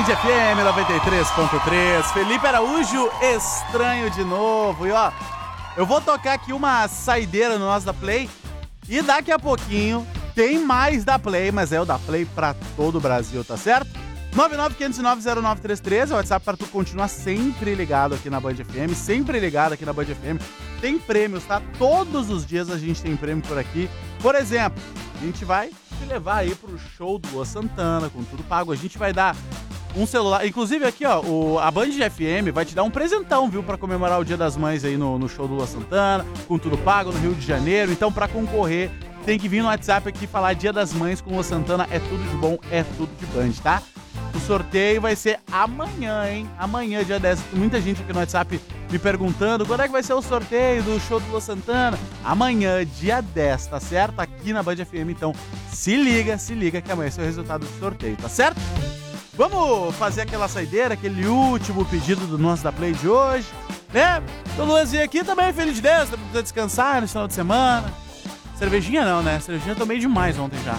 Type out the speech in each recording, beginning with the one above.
Band FM 93.3. Felipe Araújo, estranho de novo. E ó, eu vou tocar aqui uma saideira no nosso da Play. E daqui a pouquinho tem mais da Play, mas é o da Play pra todo o Brasil, tá certo? 995090933 é o WhatsApp para tu continuar sempre ligado aqui na Band FM, sempre ligado aqui na Band FM. Tem prêmios, tá? Todos os dias a gente tem prêmio por aqui. Por exemplo, a gente vai te levar aí pro show do Luan Santana, com tudo pago. A gente vai dar um celular, inclusive aqui ó, a Band FM vai te dar um presentão, viu, pra comemorar o Dia das Mães aí no show do Luan Santana, com tudo pago no Rio de Janeiro. Então pra concorrer, tem que vir no WhatsApp aqui e falar Dia das Mães com o Luan Santana, é tudo de bom, é tudo de Band, tá? O sorteio vai ser amanhã, hein? Amanhã, dia 10. Muita gente aqui no WhatsApp me perguntando quando é que vai ser o sorteio do show do Luan Santana. Amanhã, dia 10, tá certo? Aqui na Band FM. Então, se liga que amanhã é o resultado do sorteio, tá certo? Vamos fazer aquela saideira, aquele último pedido do nosso da Play de hoje, né? O Luanzinho aqui também, feliz de Deus, precisa descansar no final de semana. Cervejinha não, né? Cervejinha eu tomei demais ontem já.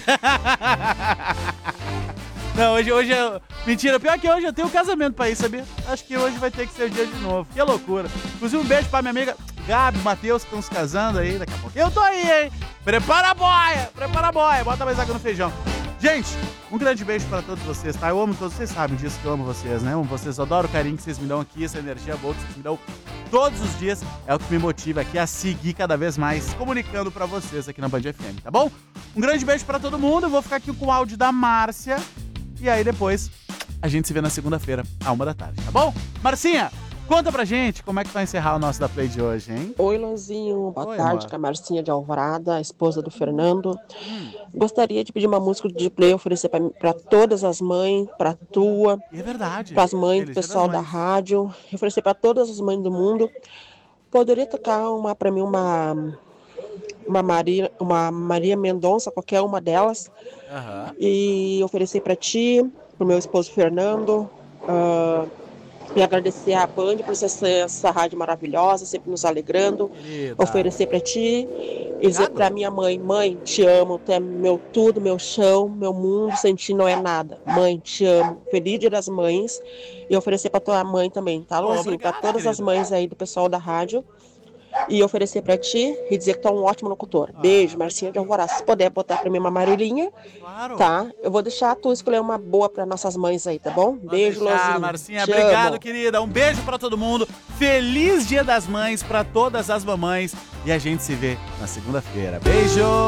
Não, hoje eu... Mentira, pior que hoje eu tenho um casamento pra ir, sabia? Acho que hoje vai ter que ser o dia de novo. Que loucura. Inclusive um beijo pra minha amiga Gabi, Matheus, que estão se casando aí daqui a pouco. Eu tô aí, hein? Prepara a boia. Bota mais água no feijão. Gente, um grande beijo pra todos vocês, tá? Eu amo todos, vocês sabem disso que eu amo vocês, né? Eu amo vocês, eu adoro o carinho que vocês me dão aqui, essa energia boa que vocês me dão todos os dias. É o que me motiva aqui a seguir cada vez mais comunicando pra vocês aqui na Band FM, tá bom? Um grande beijo pra todo mundo, eu vou ficar aqui com o áudio da Márcia. E aí depois a gente se vê na segunda-feira, à 1 da tarde, tá bom? Marcinha, conta pra gente como é que vai encerrar o nosso da Play de hoje, hein? Oi, Lanzinho. Boa tarde, amor. com a Marcinha de Alvorada, a esposa do Fernando. Gostaria de pedir uma música de Play, oferecer pra todas as mães, pra tua, É verdade. pras mães, Feliz do Dia pessoal das da Mães. rádio, oferecer pra todas as mães do mundo. Poderia tocar pra mim uma Maria Mendonça, qualquer uma delas, e oferecer pra ti, pro meu esposo Fernando, e agradecer a Band por ser essa rádio maravilhosa, sempre nos alegrando. Querida. Oferecer pra ti e dizer pra minha mãe: mãe, te amo, tu é meu tudo, meu chão, meu mundo, sem ti não é nada. Mãe, te amo. Feliz Dia das Mães. E oferecer pra tua mãe também, tá, Luanzinho? Pra todas as mães aí do pessoal da rádio. E oferecer pra ti e dizer que tu é um ótimo locutor. Beijo, Marcinha de Alvorada. Se puder botar pra mim uma Marilinha, Claro. tá? Eu vou deixar tu escolher uma boa pra nossas mães aí, tá bom? Beijo, Luanzinho. Marcinha, Te obrigado, amo. querida. Um beijo pra todo mundo. Feliz Dia das Mães pra todas as mamães. E a gente se vê na segunda-feira. Beijo!